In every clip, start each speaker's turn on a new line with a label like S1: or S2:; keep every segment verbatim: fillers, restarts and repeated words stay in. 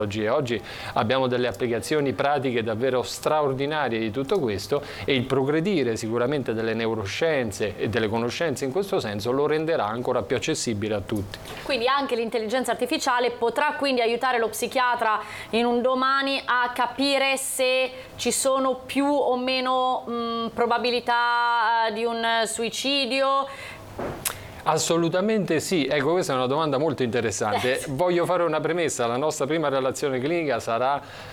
S1: Oggi abbiamo delle applicazioni pratiche davvero straordinarie di tutto questo e il progredire sicuramente delle neuroscienze e delle conoscenze in questo senso lo renderà ancora più accessibile a tutti.
S2: Quindi anche l'intelligenza artificiale potrà quindi aiutare lo psichiatra in un domani a capire se ci sono più o meno mh, probabilità uh, di un suicidio?
S1: Assolutamente sì, ecco, questa è una domanda molto interessante. Voglio fare una premessa: la nostra prima relazione clinica sarà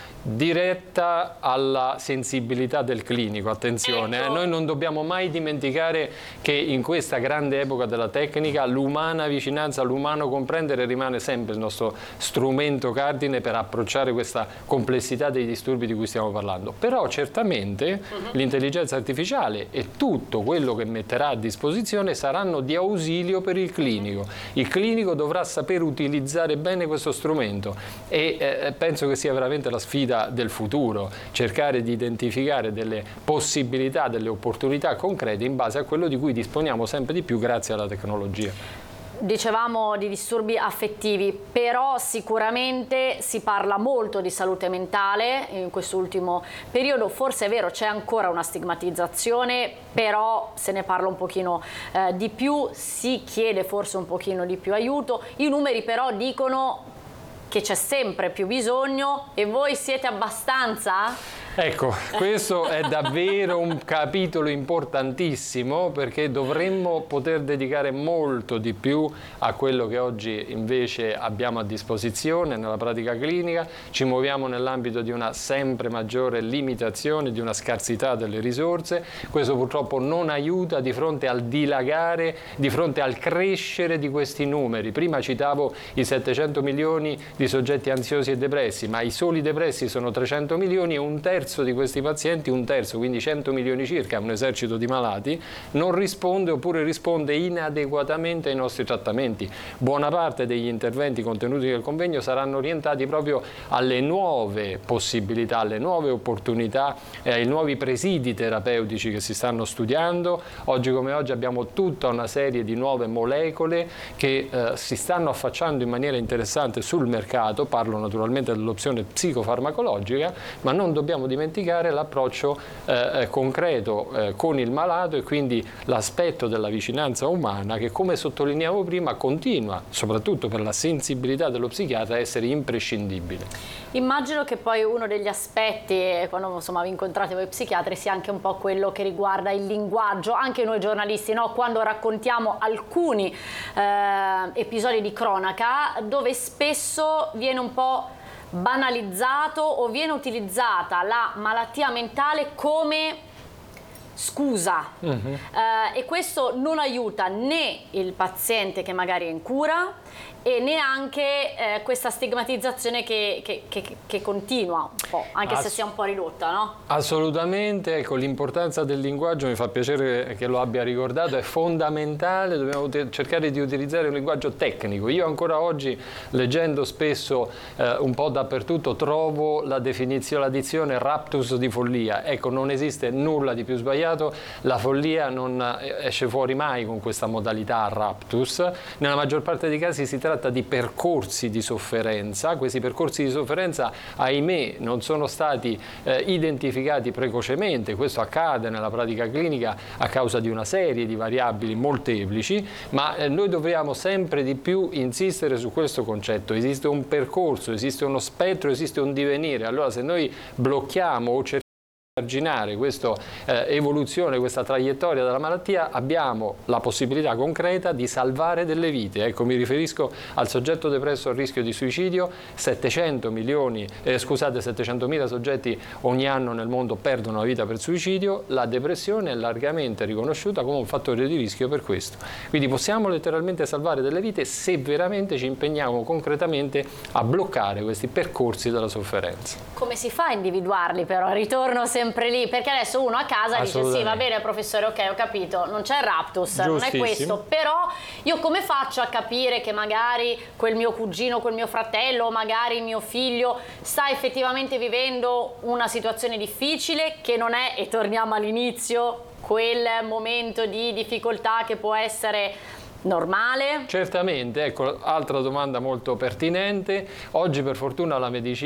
S1: diretta alla sensibilità del clinico, attenzione, ecco. eh, noi non dobbiamo mai dimenticare che in questa grande epoca della tecnica l'umana vicinanza, l'umano comprendere rimane sempre il nostro strumento cardine per approcciare questa complessità dei disturbi di cui stiamo parlando. Però certamente uh-huh. l'intelligenza artificiale e tutto quello che metterà a disposizione saranno di ausilio per il clinico. Il clinico dovrà saper utilizzare bene questo strumento e eh, penso che sia veramente la sfida del futuro, cercare di identificare delle possibilità, delle opportunità concrete in base a quello di cui disponiamo sempre di più grazie alla tecnologia.
S2: Dicevamo di disturbi affettivi, però sicuramente si parla molto di salute mentale in quest'ultimo periodo. Forse è vero, c'è ancora una stigmatizzazione, però se ne parla un pochino eh, di più, si chiede forse un pochino di più aiuto. I numeri però dicono che c'è sempre più bisogno e voi siete abbastanza?
S1: Ecco, questo è davvero un capitolo importantissimo, perché dovremmo poter dedicare molto di più a quello che oggi invece abbiamo a disposizione nella pratica clinica. Ci muoviamo nell'ambito di una sempre maggiore limitazione, di una scarsità delle risorse. Questo purtroppo non aiuta di fronte al dilagare, di fronte al crescere di questi numeri. Prima citavo i settecento milioni di soggetti ansiosi e depressi, ma i soli depressi sono trecento milioni e un terzo di questi pazienti, un terzo, quindi cento milioni circa, un esercito di malati, non risponde oppure risponde inadeguatamente ai nostri trattamenti. Buona parte degli interventi contenuti nel convegno saranno orientati proprio alle nuove possibilità, alle nuove opportunità e ai nuovi presidi terapeutici che si stanno studiando. Oggi come oggi abbiamo tutta una serie di nuove molecole che eh, si stanno affacciando in maniera interessante sul mercato. Parlo naturalmente dell'opzione psicofarmacologica, ma non dobbiamo dimenticare l'approccio eh, concreto eh, con il malato e quindi l'aspetto della vicinanza umana che, come sottolineavo prima, continua, soprattutto per la sensibilità dello psichiatra, a essere imprescindibile.
S2: Immagino che poi uno degli aspetti, quando insomma vi incontrate voi psichiatri, sia anche un po' quello che riguarda il linguaggio. Anche noi giornalisti, no? Quando raccontiamo alcuni eh, episodi di cronaca dove spesso viene un po' banalizzato o viene utilizzata la malattia mentale come scusa uh-huh. eh, e questo non aiuta né il paziente che magari è in cura e neanche eh, questa stigmatizzazione che, che, che, che continua un po', anche Ass- se sia un po' ridotta, no?
S1: Assolutamente, ecco, l'importanza del linguaggio, mi fa piacere che lo abbia ricordato, è fondamentale. Dobbiamo te- cercare di utilizzare un linguaggio tecnico. Io ancora oggi, leggendo spesso eh, un po' dappertutto, trovo la definizione, la dizione raptus di follia. Ecco, non esiste nulla di più sbagliato, la follia non esce fuori mai con questa modalità raptus. Nella maggior parte dei casi si tratta di percorsi di sofferenza. Questi percorsi di sofferenza, ahimè, non sono stati eh, identificati precocemente. Questo accade nella pratica clinica a causa di una serie di variabili molteplici, ma eh, noi dobbiamo sempre di più insistere su questo concetto. Esiste un percorso, esiste uno spettro, esiste un divenire. Allora, se noi blocchiamo o cerchiamo arginare questa eh, evoluzione, questa traiettoria della malattia, abbiamo la possibilità concreta di salvare delle vite. Ecco, mi riferisco al soggetto depresso a rischio di suicidio. settecento milioni, eh, scusate, settecentomila soggetti ogni anno nel mondo perdono la vita per suicidio. La depressione è largamente riconosciuta come un fattore di rischio per questo. Quindi possiamo letteralmente salvare delle vite se veramente ci impegniamo concretamente a bloccare questi percorsi della sofferenza.
S2: Come si fa a individuarli però? Ritorno sempre sempre lì, perché adesso uno a casa dice sì, va bene professore, ok, ho capito, non c'è il raptus, non è questo, però io come faccio a capire che magari quel mio cugino, quel mio fratello, magari mio figlio sta effettivamente vivendo una situazione difficile, che non è, e torniamo all'inizio, quel momento di difficoltà che può essere normale?
S1: Certamente, ecco, altra domanda molto pertinente. Oggi per fortuna la medicina